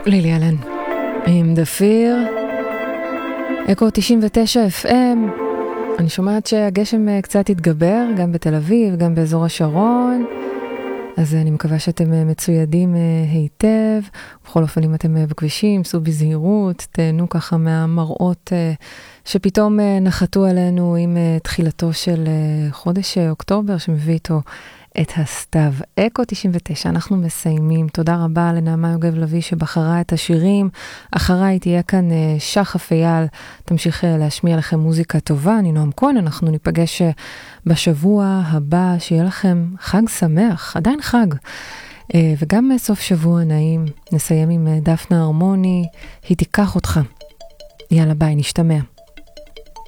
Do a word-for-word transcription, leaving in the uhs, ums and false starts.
לילי אלן עם דפיר, אקו תשעים ותשע אף אם. אני שומעת שהגשם קצת התגבר, גם בתל אביב, גם באזור השרון, אז אני מקווה שאתם מצוידים היטב. בכל אופן, אם אתם בכבישים, סעו בזהירות, תהנו ככה מהמראות שפתאום נחתו עלינו עם תחילתו של חודש אוקטובר, שמביא איתו את הסתיו. אקו תשעים ותשע, אנחנו מסיימים. תודה רבה לנעמה יוגב לוי שבחרה את השירים. אחריי תהיה כאן שחף אייל, תמשיך להשמיע לכם מוזיקה טובה. אני נועם כהן, אנחנו ניפגש בשבוע הבא. שיהיה לכם חג שמח, עדיין חג. וגם סוף שבוע נעים. נסיים עם דפנה הרמוני, היא תיקח אותך. יאללה ביי, נשתמע.